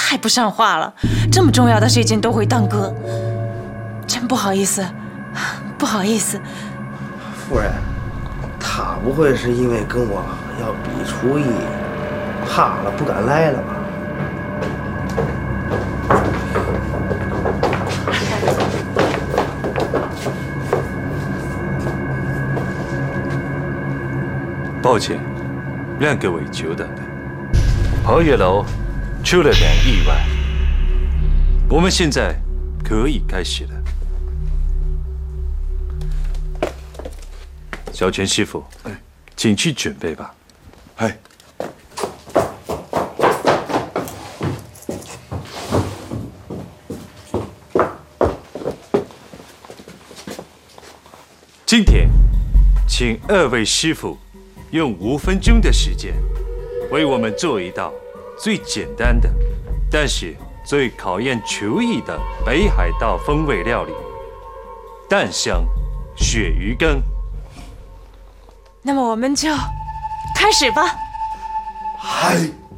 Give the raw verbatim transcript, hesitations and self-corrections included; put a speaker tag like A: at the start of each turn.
A: 太不像话了！这么重要的事情都会耽搁，真不好意思，不好意思。
B: 夫人，他不会是因为跟我要比厨艺，怕了不敢来了吧？
C: 抱歉，让各位久等了。桃叶楼出了点意外，我们现在可以开始了。小泉师傅，请去准备吧。
D: 哎。
C: 今天，请二位师傅用五分钟的时间，为我们做一道最简单的，但是最考验厨艺的北海道风味料理——蛋香鳕鱼羹。
A: 那么我们就开始吧。
D: 嗨。